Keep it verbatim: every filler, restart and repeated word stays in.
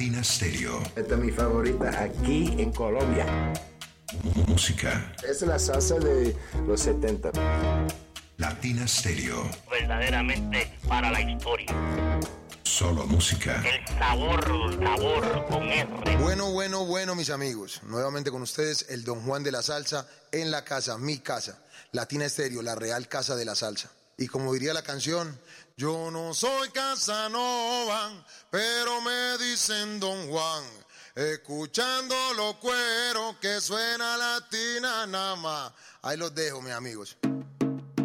Latina Stereo. Esta es mi favorita aquí en Colombia. Música. Es la salsa de los setenta. Latina Stereo. Verdaderamente para la historia. Solo música. El sabor, sabor con R. Bueno, bueno, bueno, mis amigos. Nuevamente con ustedes, el Don Juan de la Salsa en la casa, mi casa. Latina Stereo, la real casa de la salsa. Y como diría la canción, yo no soy Casanova, pero me dicen Don Juan. Escuchando los cueros que suena Latina nada más. Ahí los dejo, mis amigos.